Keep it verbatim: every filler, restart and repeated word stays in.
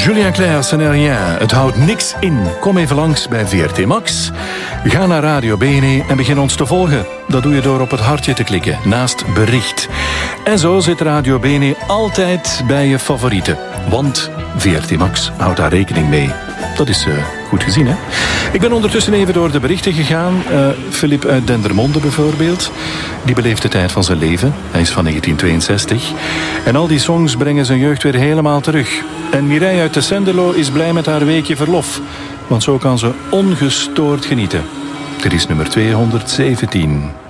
Julien Clerc, ce n'est rien. Het houdt niks in. Kom even langs bij V R T Max. Ga naar Radio Bene en begin ons te volgen. Dat doe je door op het hartje te klikken, naast bericht. En zo zit Radio Bene altijd bij je favorieten. Want V R T Max houdt daar rekening mee. Dat is uh, goed gezien, hè? Ik ben ondertussen even door de berichten gegaan. Uh, Philip uit Dendermonde bijvoorbeeld. Die beleeft de tijd van zijn leven. Hij is van negentien tweeënzestig. En al die songs brengen zijn jeugd weer helemaal terug. En Mireille uit de Senderlo is blij met haar weekje verlof. Want zo kan ze ongestoord genieten. Dit is nummer tweehonderdzeventien.